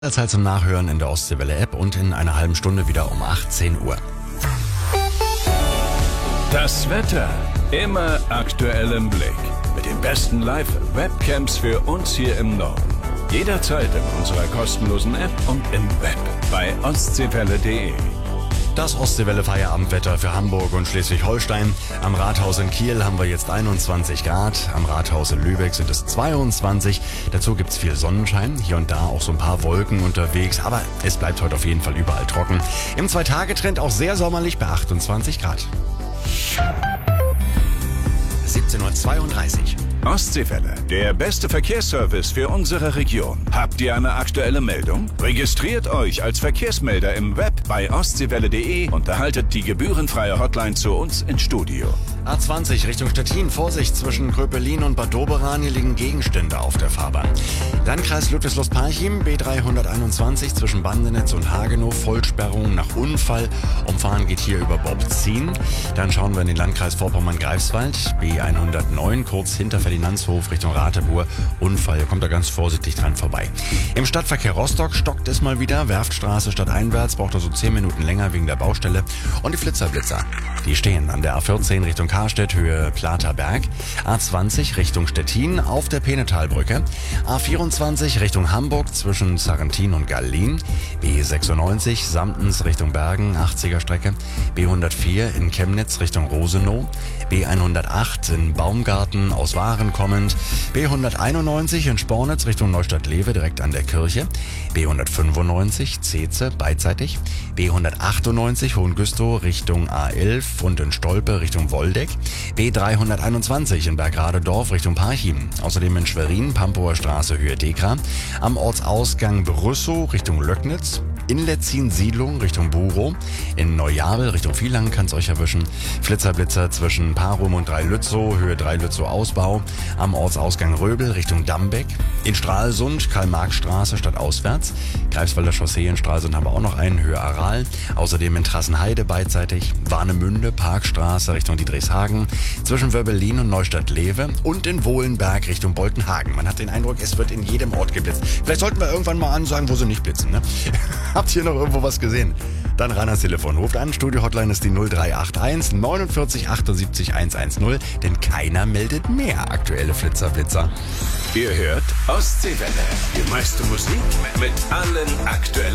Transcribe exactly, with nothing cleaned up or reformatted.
Zeit zum Nachhören in der Ostseewelle-App und in einer halben Stunde wieder um achtzehn Uhr. Das Wetter immer aktuell im Blick. Mit den besten Live-Webcams für uns hier im Norden. Jederzeit in unserer kostenlosen App und im Web bei ostseewelle punkt de. Das Ostseewelle-Feierabendwetter für Hamburg und Schleswig-Holstein. Am Rathaus in Kiel haben wir jetzt einundzwanzig Grad. Am Rathaus in Lübeck sind es zweiundzwanzig. Dazu gibt's viel Sonnenschein. Hier und da auch so ein paar Wolken unterwegs. Aber es bleibt heute auf jeden Fall überall trocken. Im Zwei-Tage-Trend auch sehr sommerlich bei achtundzwanzig Grad. siebzehn Uhr zweiunddreißig. Ostseewelle, der beste Verkehrsservice für unsere Region. Habt ihr eine aktuelle Meldung? Registriert euch als Verkehrsmelder im Web bei ostseewelle punkt de und erhaltet die gebührenfreie Hotline zu uns ins Studio. A zwanzig Richtung Stettin. Vorsicht, zwischen Kröpelin und Bad Doberan. Hier liegen Gegenstände auf der Fahrbahn. Landkreis Ludwigslust-Parchim, B dreihunderteinundzwanzig zwischen Bandenetz und Hagenow. Vollsperrung nach Unfall. Umfahren geht hier über Bobzien. Dann schauen wir in den Landkreis Vorpommern-Greifswald. B hundertneun, kurz hinter Ferdinandshof Richtung Ratebur. Unfall, hier kommt er ganz vorsichtig dran vorbei. Im Stadtverkehr Rostock stockt es mal wieder. Werftstraße stadteinwärts, braucht also zehn Minuten länger wegen der Baustelle. Und die Flitzerblitzer, die stehen an der A vierzehn Richtung Karstedt, Höhe Platerberg. A zwanzig Richtung Stettin auf der Penetalbrücke. A vierundzwanzig Richtung Hamburg zwischen Sarrentin und Gallin. B sechsundneunzig Samtens Richtung Bergen, achtziger Strecke. B hundertvier in Chemnitz Richtung Rosenow. B hundertacht in Baumgarten aus Waren kommend. B hunderteinundneunzig in Spornitz Richtung Neustadt-Lewe direkt an der Kirche. B hundertfünfundneunzig Zeze beidseitig. B hundertachtundneunzig Hohengüstow Richtung A elf und in Stolpe Richtung Woldeck. B dreihunderteinundzwanzig in Bergradedorf Richtung Parchim. Außerdem in Schwerin, Pampower Straße, Höhe Dekra. Am Ortsausgang Brüssow Richtung Löcknitz. In Letzin-Siedlung Richtung Burow. In Neujabel Richtung Vielang kann es euch erwischen. Flitzerblitzer zwischen Parum und Dreilützow, Höhe Dreilützow Ausbau. Am Ortsausgang Röbel Richtung Dambeck. In Stralsund, Karl-Marx-Straße stadtauswärts. Greifswalder Chaussee in Stralsund haben wir auch noch einen, Höhe Aral. Außerdem in Trassenheide beidseitig. Warnemünde, Parkstraße Richtung Dietrichshagen. Zwischen Wöbbelin und Neustadt-Lewe. Und in Wohlenberg Richtung Boltenhagen. Man hat den Eindruck, es wird in jedem Ort geblitzt. Vielleicht sollten wir irgendwann mal ansagen, wo sie nicht blitzen, ne? Habt ihr noch irgendwo was gesehen? Dann ran ans Telefon. Ruft an, Studio-Hotline ist die null drei acht eins neunundvierzig achtundsiebzig hundertzehn, denn keiner meldet mehr aktuelle Flitzerblitzer. Ihr hört Ostseewelle, die meiste Musik mit allen aktuellen